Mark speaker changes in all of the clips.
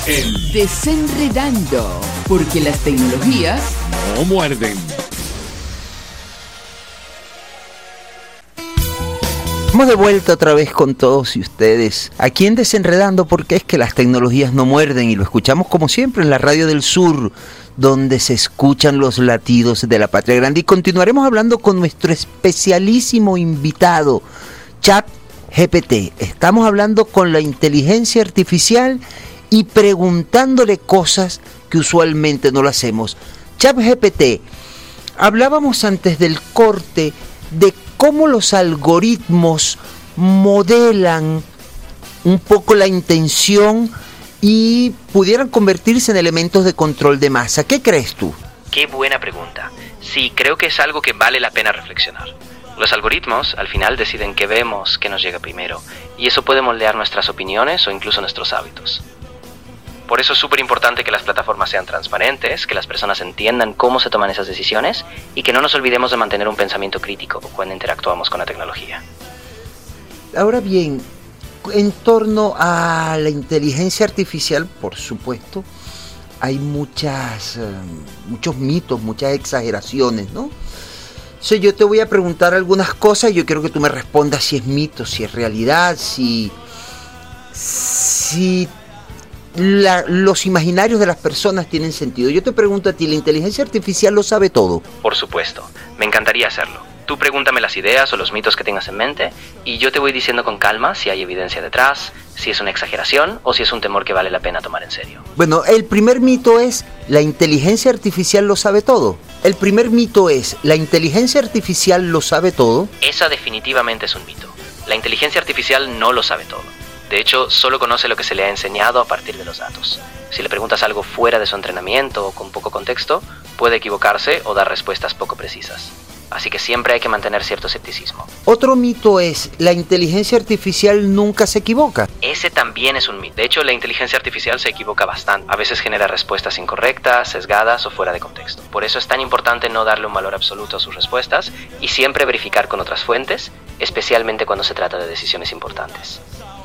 Speaker 1: El
Speaker 2: Desenredando, porque las tecnologías
Speaker 1: no muerden.
Speaker 3: Estamos de vuelta otra vez con todos y ustedes aquí en Desenredando, porque es que las tecnologías no muerden, y lo escuchamos como siempre en la Radio del Sur, donde se escuchan los latidos de la patria grande. Y continuaremos hablando con nuestro especialísimo invitado, ChatGPT. Estamos hablando con la inteligencia artificial y preguntándole cosas que usualmente no lo hacemos. ChatGPT, hablábamos antes del corte de cómo los algoritmos modelan un poco la intención y pudieran convertirse en elementos de control de masa. ¿Qué crees tú?
Speaker 4: Qué buena pregunta. Sí, creo que es algo que vale la pena reflexionar. Los algoritmos al final deciden qué vemos, qué nos llega primero, y eso puede moldear nuestras opiniones o incluso nuestros hábitos. Por eso es súper importante que las plataformas sean transparentes, que las personas entiendan cómo se toman esas decisiones y que no nos olvidemos de mantener un pensamiento crítico cuando interactuamos con la tecnología.
Speaker 3: Ahora bien, en torno a la inteligencia artificial, por supuesto, hay muchos mitos, muchas exageraciones, ¿no? Entonces yo te voy a preguntar algunas cosas y yo quiero que tú me respondas si es mito, si es realidad, si los imaginarios de las personas tienen sentido. Yo te pregunto a ti, ¿la inteligencia artificial lo sabe todo?
Speaker 4: Por supuesto, me encantaría hacerlo. Tú pregúntame las ideas o los mitos que tengas en mente y yo te voy diciendo con calma si hay evidencia detrás, si es una exageración o si es un temor que vale la pena tomar en serio.
Speaker 3: Bueno, el primer mito es, ¿la inteligencia artificial lo sabe todo? El primer mito es, ¿la inteligencia artificial lo sabe todo?
Speaker 4: Esa definitivamente es un mito. La inteligencia artificial no lo sabe todo. De hecho, solo conoce lo que se le ha enseñado a partir de los datos. Si le preguntas algo fuera de su entrenamiento o con poco contexto, puede equivocarse o dar respuestas poco precisas. Así que siempre hay que mantener cierto escepticismo.
Speaker 3: Otro mito es, ¿la inteligencia artificial nunca se equivoca?
Speaker 4: Ese también es un mito. De hecho, la inteligencia artificial se equivoca bastante. A veces genera respuestas incorrectas, sesgadas o fuera de contexto. Por eso es tan importante no darle un valor absoluto a sus respuestas y siempre verificar con otras fuentes, especialmente cuando se trata de decisiones importantes.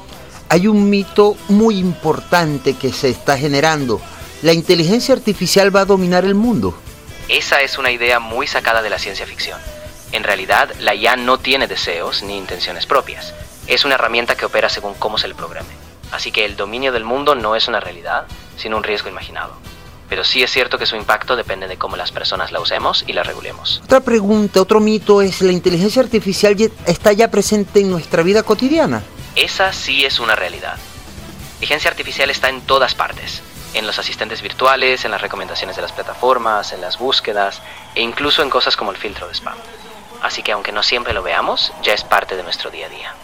Speaker 3: Hay un mito muy importante que se está generando. ¿La inteligencia artificial va a dominar el mundo?
Speaker 4: Esa es una idea muy sacada de la ciencia ficción. En realidad, la IA no tiene deseos ni intenciones propias. Es una herramienta que opera según cómo se le programe. Así que el dominio del mundo no es una realidad, sino un riesgo imaginado. Pero sí es cierto que su impacto depende de cómo las personas la usemos y la regulemos.
Speaker 3: Otra pregunta, otro mito es, ¿la inteligencia artificial está ya presente en nuestra vida cotidiana?
Speaker 4: Esa sí es una realidad. La inteligencia artificial está en todas partes. En los asistentes virtuales, en las recomendaciones de las plataformas, en las búsquedas e incluso en cosas como el filtro de spam. Así que aunque no siempre lo veamos, ya es parte de nuestro día a día.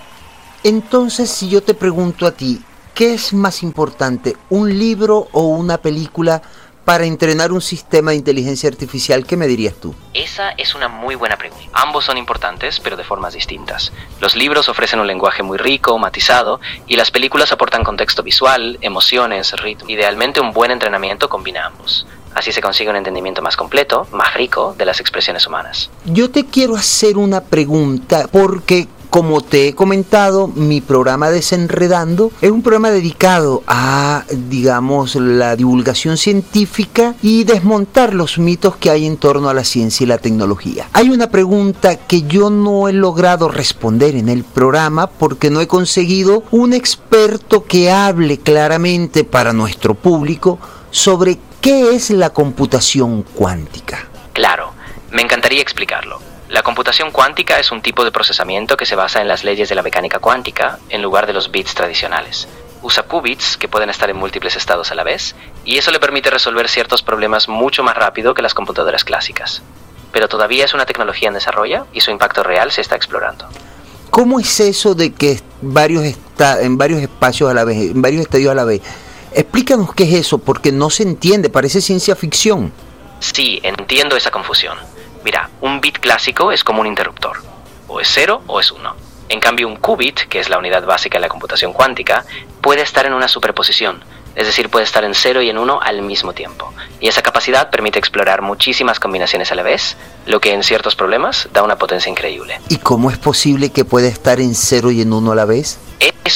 Speaker 3: Entonces, si yo te pregunto a ti, ¿qué es más importante, un libro o una película para entrenar un sistema de inteligencia artificial? ¿Qué me dirías tú?
Speaker 4: Esa es una muy buena pregunta. Ambos son importantes, pero de formas distintas. Los libros ofrecen un lenguaje muy rico, matizado, y las películas aportan contexto visual, emociones, ritmo. Idealmente, un buen entrenamiento combina ambos. Así se consigue un entendimiento más completo, más rico, de las expresiones humanas.
Speaker 3: Yo te quiero hacer una pregunta, porque como te he comentado, mi programa Desenredando es un programa dedicado a, digamos, la divulgación científica y desmontar los mitos que hay en torno a la ciencia y la tecnología. Hay una pregunta que yo no he logrado responder en el programa porque no he conseguido un experto que hable claramente para nuestro público sobre qué es la computación cuántica.
Speaker 4: Claro, me encantaría explicarlo. La computación cuántica es un tipo de procesamiento que se basa en las leyes de la mecánica cuántica en lugar de los bits tradicionales. Usa qubits que pueden estar en múltiples estados a la vez y eso le permite resolver ciertos problemas mucho más rápido que las computadoras clásicas. Pero todavía es una tecnología en desarrollo y su impacto real se está explorando.
Speaker 3: ¿Cómo es eso de que en varios espacios a la vez, en varios estadios a la vez? Explícanos qué es eso, porque no se entiende, parece ciencia ficción.
Speaker 4: Sí, entiendo esa confusión. Mira, un bit clásico es como un interruptor. O es 0 o es 1. En cambio, un qubit, que es la unidad básica de la computación cuántica, puede estar en una superposición. Es decir, puede estar en 0 y en 1 al mismo tiempo. Y esa capacidad permite explorar muchísimas combinaciones a la vez, lo que en ciertos problemas da una potencia increíble.
Speaker 3: ¿Y cómo es posible que pueda estar en 0 y en 1 a la vez?
Speaker 4: Es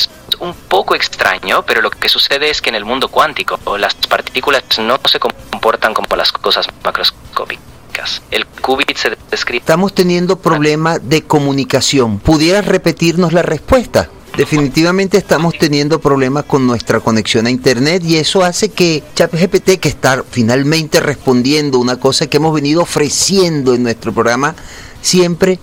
Speaker 4: un poco extraño, pero lo que sucede es que en el mundo cuántico las partículas no se comportan como las cosas macroscópicas. El qubit se describe...
Speaker 3: Estamos teniendo problemas de comunicación. ¿Pudieras repetirnos la respuesta? Definitivamente estamos teniendo problemas con nuestra conexión a internet y eso hace que ChatGPT, que está finalmente respondiendo una cosa que hemos venido ofreciendo en nuestro programa siempre,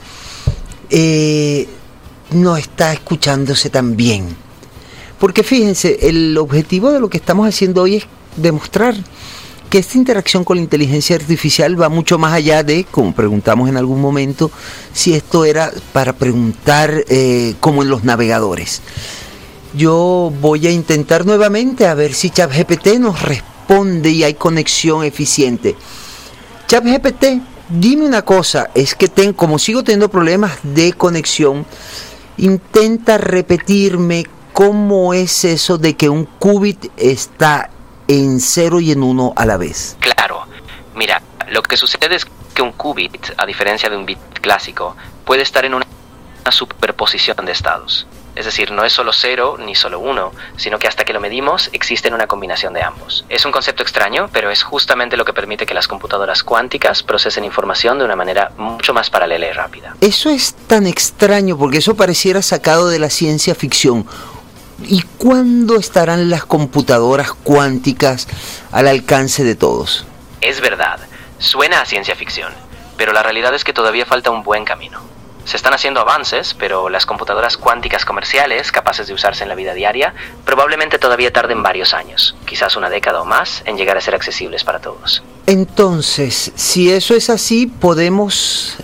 Speaker 3: no está escuchándose tan bien. Porque fíjense, el objetivo de lo que estamos haciendo hoy es demostrar que esta interacción con la inteligencia artificial va mucho más allá de, como preguntamos en algún momento, si esto era para preguntar como en los navegadores. Yo voy a intentar nuevamente a ver si ChatGPT nos responde y hay conexión eficiente. ChatGPT, dime una cosa, es que como sigo teniendo problemas de conexión, intenta repetirme cómo es eso de que un qubit está en 0 y en 1 a la vez.
Speaker 4: Claro, mira, lo que sucede es que un qubit, a diferencia de un bit clásico, puede estar en una superposición de estados. Es decir, no es solo 0 ni solo 1, sino que hasta que lo medimos existe una combinación de ambos. Es un concepto extraño, pero es justamente lo que permite que las computadoras cuánticas procesen información de una manera mucho más paralela y rápida.
Speaker 3: Eso es tan extraño porque eso pareciera sacado de la ciencia ficción. ¿Y cuándo estarán las computadoras cuánticas al alcance de todos?
Speaker 4: Es verdad, suena a ciencia ficción, pero la realidad es que todavía falta un buen camino. Se están haciendo avances, pero las computadoras cuánticas comerciales, capaces de usarse en la vida diaria, probablemente todavía tarden varios años, quizás una década o más, en llegar a ser accesibles para todos.
Speaker 3: Entonces, si eso es así, podemos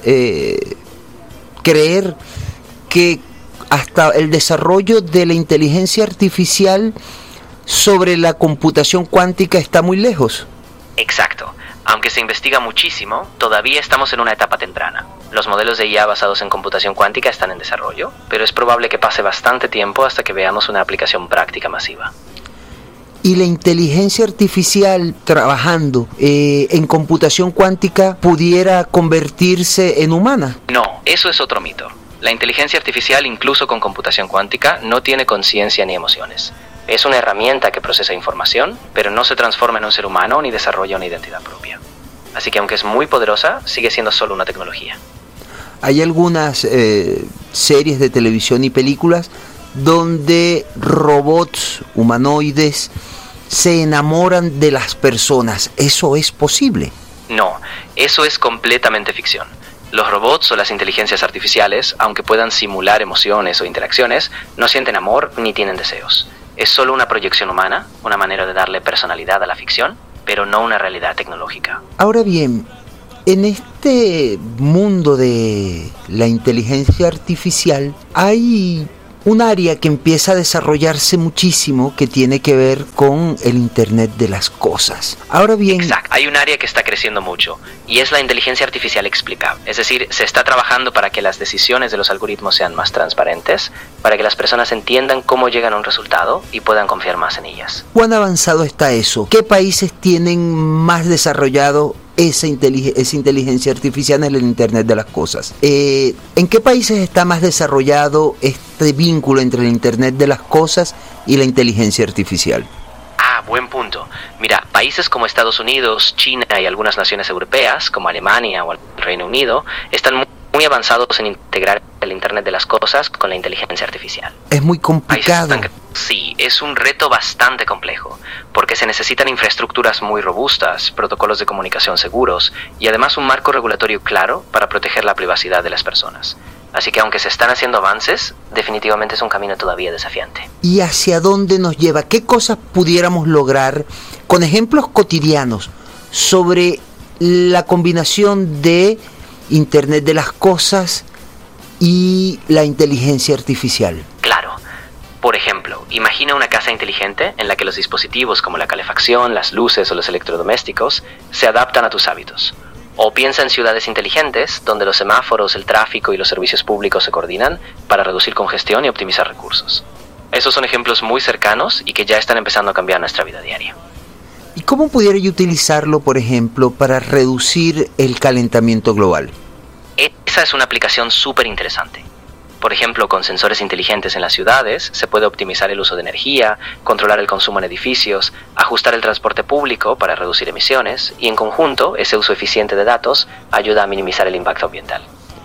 Speaker 3: creer que hasta el desarrollo de la inteligencia artificial sobre la computación cuántica está muy lejos.
Speaker 4: Exacto. Aunque se investiga muchísimo, todavía estamos en una etapa temprana. Los modelos de IA basados en computación cuántica están en desarrollo, pero es probable que pase bastante tiempo hasta que veamos una aplicación práctica masiva.
Speaker 3: ¿Y la inteligencia artificial trabajando en computación cuántica pudiera convertirse en humana?
Speaker 4: No, eso es otro mito. La inteligencia artificial, incluso con computación cuántica, no tiene conciencia ni emociones. Es una herramienta que procesa información, pero no se transforma en un ser humano ni desarrolla una identidad propia. Así que aunque es muy poderosa, sigue siendo solo una tecnología.
Speaker 3: Hay algunas series de televisión y películas donde robots humanoides se enamoran de las personas. ¿Eso es posible?
Speaker 4: No, eso es completamente ficción. Los robots o las inteligencias artificiales, aunque puedan simular emociones o interacciones, no sienten amor ni tienen deseos. Es solo una proyección humana, una manera de darle personalidad a la ficción, pero no una realidad tecnológica.
Speaker 3: Ahora bien, en este mundo de la inteligencia artificial hay un área que empieza a desarrollarse muchísimo que tiene que ver con el Internet de las cosas. Ahora bien...
Speaker 4: Exacto, hay un área que está creciendo mucho y es la inteligencia artificial explicable. Es decir, se está trabajando para que las decisiones de los algoritmos sean más transparentes, para que las personas entiendan cómo llegan a un resultado y puedan confiar más en ellas.
Speaker 3: ¿Cuán avanzado está eso? ¿Qué países tienen más desarrollado esa inteligencia artificial en el Internet de las cosas? ¿En qué países está más desarrollado este vínculo entre el Internet de las cosas y la inteligencia artificial?
Speaker 4: Ah, buen punto. Mira, países como Estados Unidos, China y algunas naciones europeas, como Alemania o el Reino Unido, están muy avanzados en integrar el Internet de las cosas con la inteligencia artificial.
Speaker 3: Es muy complicado.
Speaker 4: Sí, es un reto bastante complejo, porque se necesitan infraestructuras muy robustas, protocolos de comunicación seguros y además un marco regulatorio claro para proteger la privacidad de las personas. Así que aunque se están haciendo avances, definitivamente es un camino todavía desafiante.
Speaker 3: ¿Y hacia dónde nos lleva? ¿Qué cosas pudiéramos lograr con ejemplos cotidianos sobre la combinación de Internet de las cosas y la inteligencia artificial?
Speaker 4: Claro. Por ejemplo, imagina una casa inteligente en la que los dispositivos como la calefacción, las luces o los electrodomésticos se adaptan a tus hábitos. O piensa en ciudades inteligentes donde los semáforos, el tráfico y los servicios públicos se coordinan para reducir congestión y optimizar recursos. Esos son ejemplos muy cercanos y que ya están empezando a cambiar nuestra vida diaria.
Speaker 3: ¿Y cómo pudiera yo utilizarlo, por ejemplo, para reducir el calentamiento global?
Speaker 4: Esa es una aplicación súper interesante. Por ejemplo, con sensores inteligentes en las ciudades se puede optimizar el uso de energía, controlar el consumo en edificios, ajustar el transporte público para reducir emisiones y en conjunto ese uso eficiente de datos ayuda a minimizar el impacto ambiental.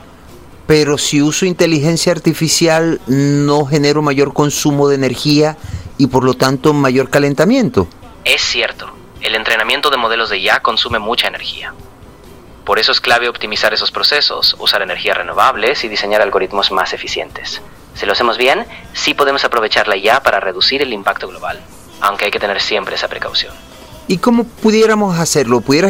Speaker 3: Pero si uso inteligencia artificial no genero mayor consumo de energía y por lo tanto mayor calentamiento.
Speaker 4: Es cierto, el entrenamiento de modelos de IA consume mucha energía. Por eso es clave optimizar esos procesos, usar energías renovables y diseñar algoritmos más eficientes. Si lo hacemos bien, sí podemos aprovechar la IA para reducir el impacto global, aunque hay que tener siempre esa precaución.
Speaker 3: ¿Y cómo pudiéramos hacerlo? ¿Pudieras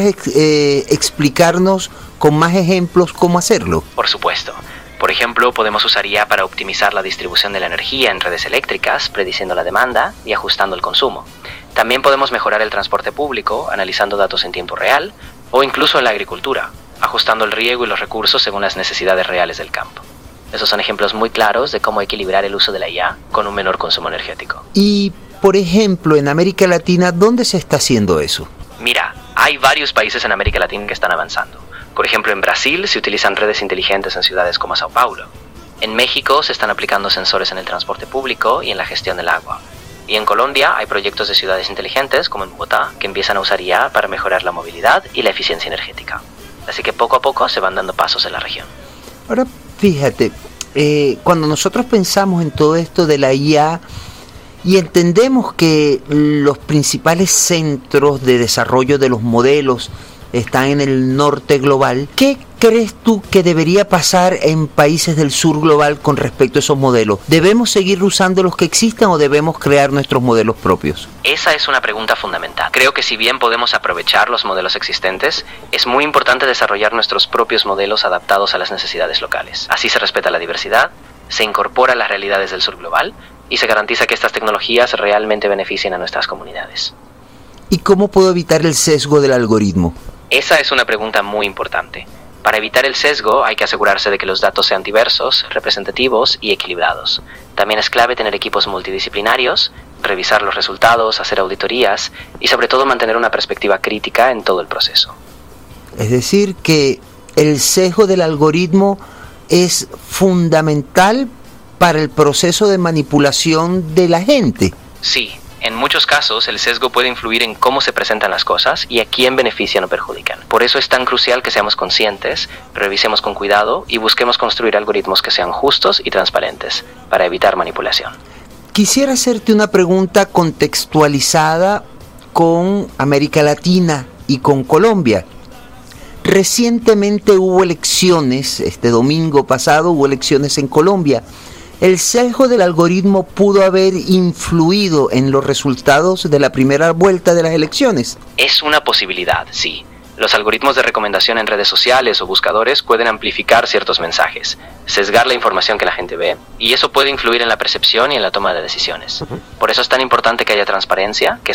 Speaker 3: explicarnos con más ejemplos cómo hacerlo?
Speaker 4: Por supuesto. Por ejemplo, podemos usar IA para optimizar la distribución de la energía en redes eléctricas, prediciendo la demanda y ajustando el consumo. También podemos mejorar el transporte público, analizando datos en tiempo real, o incluso en la agricultura, ajustando el riego y los recursos según las necesidades reales del campo. Esos son ejemplos muy claros de cómo equilibrar el uso de la IA con un menor consumo energético.
Speaker 3: Y, por ejemplo, en América Latina, ¿dónde se está haciendo eso?
Speaker 4: Mira, hay varios países en América Latina que están avanzando. Por ejemplo, en Brasil se utilizan redes inteligentes en ciudades como Sao Paulo. En México se están aplicando sensores en el transporte público y en la gestión del agua. Y en Colombia hay proyectos de ciudades inteligentes, como en Bogotá, que empiezan a usar IA para mejorar la movilidad y la eficiencia energética. Así que poco a poco se van dando pasos en la región.
Speaker 3: Ahora, fíjate, cuando nosotros pensamos en todo esto de la IA y entendemos que los principales centros de desarrollo de los modelos están en el norte global, ¿qué crees tú que debería pasar en países del sur global con respecto a esos modelos? ¿Debemos seguir usando los que existen o debemos crear nuestros modelos propios?
Speaker 4: Esa es una pregunta fundamental. Creo que si bien podemos aprovechar los modelos existentes, es muy importante desarrollar nuestros propios modelos adaptados a las necesidades locales. Así se respeta la diversidad, se incorpora las realidades del sur global y se garantiza que estas tecnologías realmente beneficien a nuestras comunidades.
Speaker 3: ¿Y cómo puedo evitar el sesgo del algoritmo?
Speaker 4: Esa es una pregunta muy importante. Para evitar el sesgo hay que asegurarse de que los datos sean diversos, representativos y equilibrados. También es clave tener equipos multidisciplinarios, revisar los resultados, hacer auditorías y sobre todo mantener una perspectiva crítica en todo el proceso.
Speaker 3: Es decir, que el sesgo del algoritmo es fundamental para el proceso de manipulación de la gente.
Speaker 4: Sí. En muchos casos, el sesgo puede influir en cómo se presentan las cosas y a quién benefician o perjudican. Por eso es tan crucial que seamos conscientes, revisemos con cuidado y busquemos construir algoritmos que sean justos y transparentes para evitar manipulación.
Speaker 3: Quisiera hacerte una pregunta contextualizada con América Latina y con Colombia. Recientemente hubo elecciones, este domingo pasado hubo elecciones en Colombia. ¿El sesgo del algoritmo pudo haber influido en los resultados de la primera vuelta de las elecciones?
Speaker 4: Es una posibilidad, sí. Los algoritmos de recomendación en redes sociales o buscadores pueden amplificar ciertos mensajes, sesgar la información que la gente ve, y eso puede influir en la percepción y en la toma de decisiones. Por eso es tan importante que haya transparencia, que